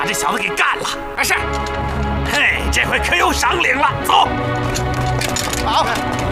把这小子给干了。 是。 嘿，这回可有赏领了，走。 好。